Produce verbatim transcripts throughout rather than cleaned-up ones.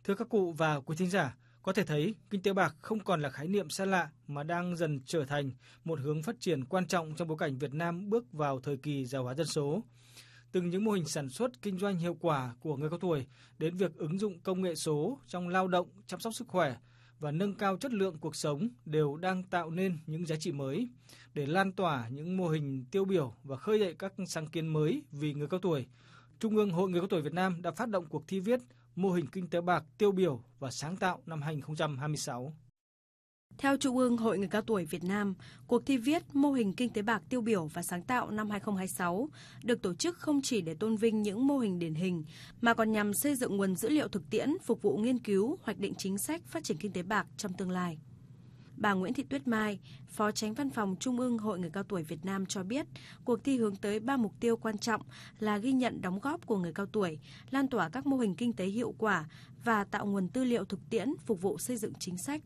Thưa các cụ và quý thính giả, có thể thấy kinh tế bạc không còn là khái niệm xa lạ mà đang dần trở thành một hướng phát triển quan trọng trong bối cảnh Việt Nam bước vào thời kỳ già hóa dân số. Từ những mô hình sản xuất kinh doanh hiệu quả của người cao tuổi đến việc ứng dụng công nghệ số trong lao động, chăm sóc sức khỏe và nâng cao chất lượng cuộc sống đều đang tạo nên những giá trị mới để lan tỏa những mô hình tiêu biểu và khơi dậy các sáng kiến mới vì người cao tuổi. Trung ương Hội Người cao tuổi Việt Nam đã phát động cuộc thi viết mô hình kinh tế bạc tiêu biểu và sáng tạo năm hai không hai sáu. Theo Trung ương Hội Người cao tuổi Việt Nam, cuộc thi viết mô hình kinh tế bạc tiêu biểu và sáng tạo năm hai không hai sáu được tổ chức không chỉ để tôn vinh những mô hình điển hình mà còn nhằm xây dựng nguồn dữ liệu thực tiễn phục vụ nghiên cứu, hoạch định chính sách phát triển kinh tế bạc trong tương lai. Bà Nguyễn Thị Tuyết Mai, Phó Chánh Văn phòng Trung ương Hội Người cao tuổi Việt Nam cho biết, cuộc thi hướng tới ba mục tiêu quan trọng là ghi nhận đóng góp của người cao tuổi, lan tỏa các mô hình kinh tế hiệu quả và tạo nguồn tư liệu thực tiễn phục vụ xây dựng chính sách.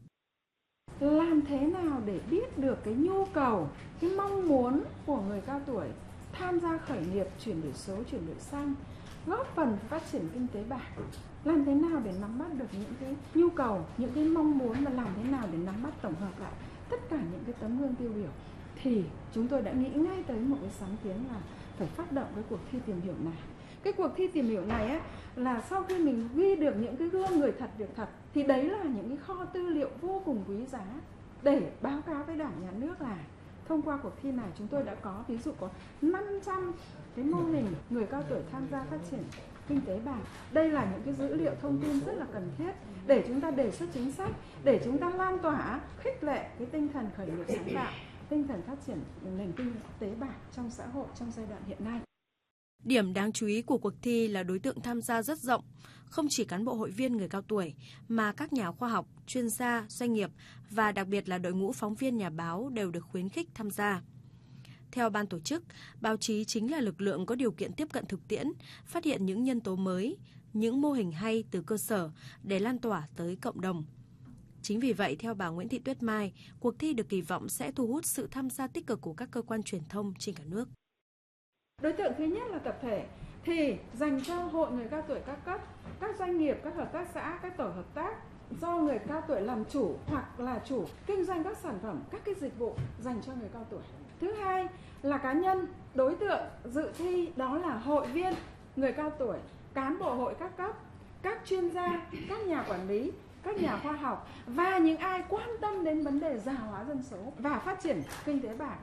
Làm thế nào để biết được cái nhu cầu, cái mong muốn của người cao tuổi tham gia khởi nghiệp, chuyển đổi số, chuyển đổi xanh, góp phần phát triển kinh tế bạc. Làm thế nào để nắm bắt được những cái nhu cầu, những cái mong muốn và làm thế nào để nắm bắt tổng hợp lại tất cả những cái tấm gương tiêu biểu. Thì chúng tôi đã nghĩ ngay tới một cái sáng kiến là phải phát động cái cuộc thi tìm hiểu này. Cái cuộc thi tìm hiểu này á, là sau khi mình ghi được những cái gương người thật việc thật thì đấy là những cái kho tư liệu vô cùng quý giá để báo cáo với Đảng, Nhà nước là thông qua cuộc thi này chúng tôi đã có ví dụ có năm trăm cái mô hình người cao tuổi tham gia phát triển kinh tế bạc. Đây là những cái dữ liệu thông tin rất là cần thiết để chúng ta đề xuất chính sách, để chúng ta lan tỏa, khích lệ cái tinh thần khởi nghiệp sáng tạo, tinh thần phát triển nền kinh tế bạc trong xã hội trong giai đoạn hiện nay. Điểm đáng chú ý của cuộc thi là đối tượng tham gia rất rộng, không chỉ cán bộ hội viên người cao tuổi, mà các nhà khoa học, chuyên gia, doanh nghiệp và đặc biệt là đội ngũ phóng viên nhà báo đều được khuyến khích tham gia. Theo ban tổ chức, báo chí chính là lực lượng có điều kiện tiếp cận thực tiễn, phát hiện những nhân tố mới, những mô hình hay từ cơ sở để lan tỏa tới cộng đồng. Chính vì vậy, theo bà Nguyễn Thị Tuyết Mai, cuộc thi được kỳ vọng sẽ thu hút sự tham gia tích cực của các cơ quan truyền thông trên cả nước. Đối tượng thứ nhất là tập thể thì dành cho hội người cao tuổi các cấp, các doanh nghiệp, các hợp tác xã, các tổ hợp tác do người cao tuổi làm chủ hoặc là chủ kinh doanh các sản phẩm, các cái dịch vụ dành cho người cao tuổi. Thứ hai là cá nhân, đối tượng dự thi đó là hội viên người cao tuổi, cán bộ hội các cấp, các chuyên gia, các nhà quản lý, các nhà khoa học và những ai quan tâm đến vấn đề già hóa dân số và phát triển kinh tế bạc.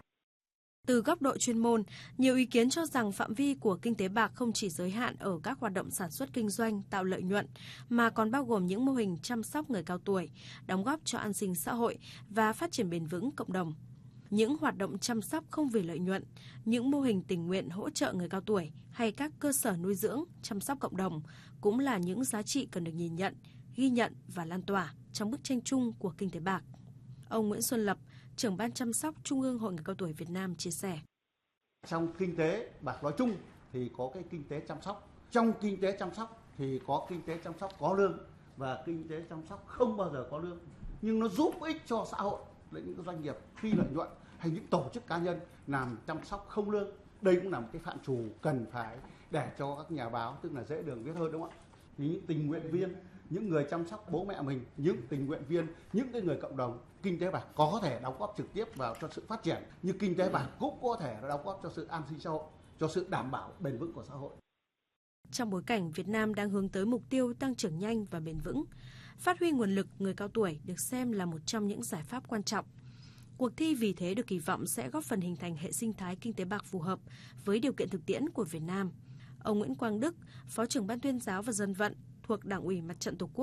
Từ góc độ chuyên môn, nhiều ý kiến cho rằng phạm vi của kinh tế bạc không chỉ giới hạn ở các hoạt động sản xuất kinh doanh tạo lợi nhuận, mà còn bao gồm những mô hình chăm sóc người cao tuổi, đóng góp cho an sinh xã hội và phát triển bền vững cộng đồng. Những hoạt động chăm sóc không vì lợi nhuận, những mô hình tình nguyện hỗ trợ người cao tuổi hay các cơ sở nuôi dưỡng, chăm sóc cộng đồng cũng là những giá trị cần được nhìn nhận, ghi nhận và lan tỏa trong bức tranh chung của kinh tế bạc. Ông Nguyễn Xuân Lập, trưởng ban chăm sóc Trung ương Hội Người cao tuổi Việt Nam chia sẻ. Trong kinh tế bạc nói chung thì có cái kinh tế chăm sóc. Trong kinh tế chăm sóc thì có kinh tế chăm sóc có lương và kinh tế chăm sóc không bao giờ có lương. Nhưng nó giúp ích cho xã hội, là những doanh nghiệp phi lợi nhuận hay những tổ chức cá nhân làm chăm sóc không lương. Đây cũng là một cái phạm trù cần phải để cho các nhà báo, tức là dễ đường viết hơn, đúng không ạ? Những tình nguyện viên, những người chăm sóc bố mẹ mình, những tình nguyện viên, những cái người cộng đồng, kinh tế bạc có thể đóng góp trực tiếp vào cho sự phát triển, nhưng kinh tế bạc cũng có thể đóng góp cho sự an sinh xã hội, cho sự đảm bảo bền vững của xã hội. Trong bối cảnh Việt Nam đang hướng tới mục tiêu tăng trưởng nhanh và bền vững, phát huy nguồn lực người cao tuổi được xem là một trong những giải pháp quan trọng. Cuộc thi vì thế được kỳ vọng sẽ góp phần hình thành hệ sinh thái kinh tế bạc phù hợp với điều kiện thực tiễn của Việt Nam. Ông Nguyễn Quang Đức, Phó trưởng Ban Tuyên giáo và Dân vận thuộc Đảng ủy Mặt trận Tổ quốc